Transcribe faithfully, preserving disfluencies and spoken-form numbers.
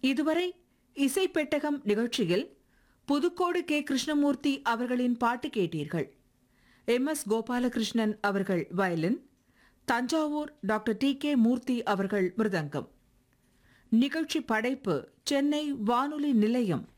இதுவரை இசை பெட்டகம் நிகழ்ச்சியில் புதுக்கோடு கே கிருஷ்ணமூர்த்தி அவர்களின் பாட்டு கேட்டீர்கள். எம் எஸ் கோபாலகிருஷ்ணன் அவர்கள் violin, Thanjavur doctor D K மூர்த்தி அவர்கள் மிருதங்கம். நிகழ்ச்சி படைப்பு சென்னை வானொலி நிலையம்.